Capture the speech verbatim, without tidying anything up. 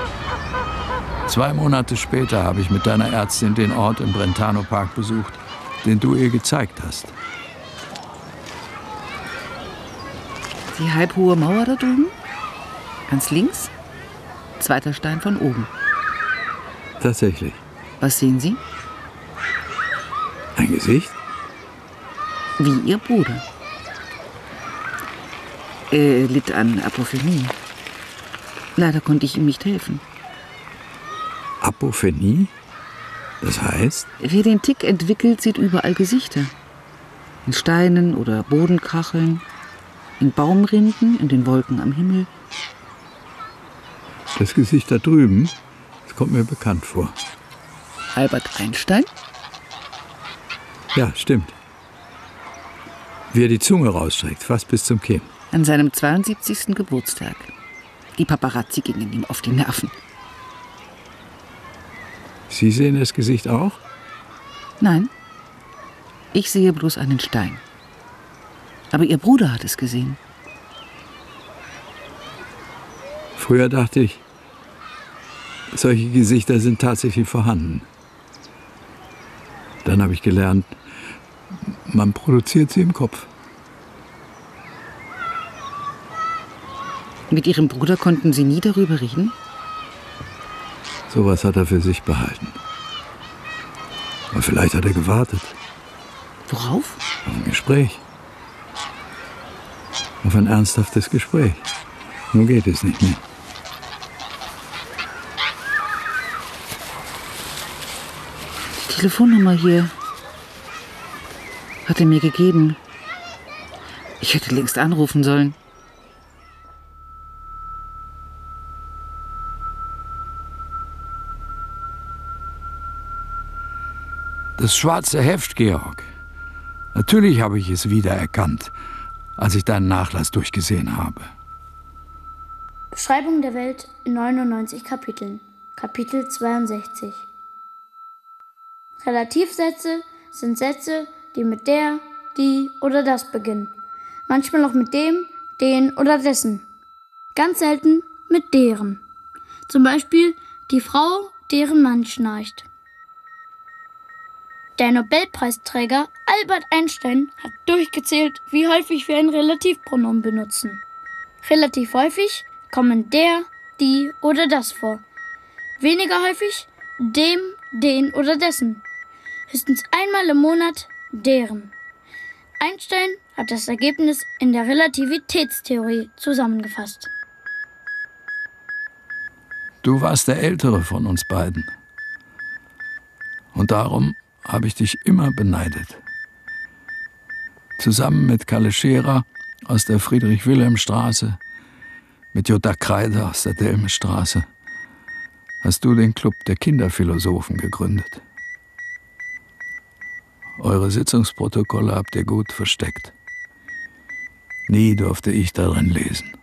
Zwei Monate später habe ich mit deiner Ärztin den Ort im Brentano Park besucht, den du ihr gezeigt hast. Die halbhohe Mauer da drüben? Ganz links? Zweiter Stein von oben. Tatsächlich. Was sehen Sie? Ein Gesicht? Wie Ihr Bruder. Er litt an Apophenie. Leider konnte ich ihm nicht helfen. Apophenie? Das heißt? Wer den Tick entwickelt, sieht überall Gesichter. In Steinen oder Bodenkacheln, in Baumrinden, in den Wolken am Himmel. Das Gesicht da drüben, das kommt mir bekannt vor. Albert Einstein? Ja, stimmt. Wie er die Zunge rausstreckt, fast bis zum Kinn. An seinem zweiundsiebzigsten Geburtstag. Die Paparazzi gingen ihm auf die Nerven. Sie sehen das Gesicht auch? Nein, ich sehe bloß einen Stein. Aber Ihr Bruder hat es gesehen. Früher dachte ich, solche Gesichter sind tatsächlich vorhanden. Dann habe ich gelernt, man produziert sie im Kopf. Mit Ihrem Bruder konnten Sie nie darüber reden? Sowas hat er für sich behalten. Aber vielleicht hat er gewartet. Worauf? Auf ein Gespräch. Auf ein ernsthaftes Gespräch. Nun geht es nicht mehr. Die Telefonnummer hier hat er mir gegeben. Ich hätte längst anrufen sollen. Das schwarze Heft, Georg. Natürlich habe ich es wiedererkannt, als ich deinen Nachlass durchgesehen habe. Beschreibung der Welt in neunundneunzig Kapiteln. Kapitel zweiundsechzig. Relativsätze sind Sätze, die mit der, die oder das beginnen. Manchmal auch mit dem, den oder dessen. Ganz selten mit deren. Zum Beispiel die Frau, deren Mann schnarcht. Der Nobelpreisträger Albert Einstein hat durchgezählt, wie häufig wir ein Relativpronomen benutzen. Relativ häufig kommen der, die oder das vor. Weniger häufig dem, den oder dessen. Höchstens einmal im Monat deren. Einstein hat das Ergebnis in der Relativitätstheorie zusammengefasst. Du warst der Ältere von uns beiden. Und darum habe ich dich immer beneidet. Zusammen mit Kalle Scherer aus der Friedrich-Wilhelm-Straße, mit Jutta Kreider aus der Delmenstraße, hast du den Club der Kinderphilosophen gegründet. Eure Sitzungsprotokolle habt ihr gut versteckt. Nie durfte ich darin lesen.